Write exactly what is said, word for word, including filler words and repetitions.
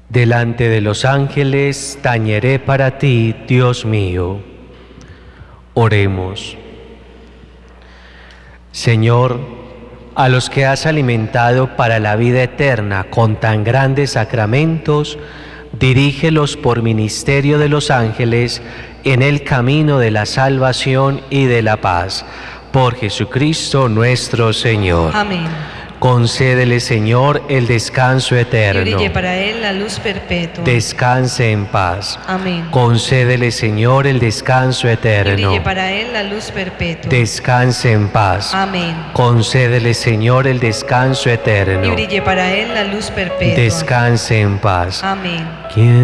Delante de los ángeles tañeré para ti, Dios mío. Oremos. Señor, a los que has alimentado para la vida eterna con tan grandes sacramentos, dirígelos por ministerio de los ángeles en el camino de la salvación y de la paz. Por Jesucristo nuestro Señor. Amén. Concédele, Señor, el descanso Y eterno. brille para él la luz perpetua. Descanse en paz. Amén. Concédele, Señor, el descanso Y eterno. brille para él la luz perpetua. Descanse en paz. Amén. Concédele, Señor, el descanso Y eterno. brille para él la luz perpetua. Descanse en paz. Amén. ¿Quién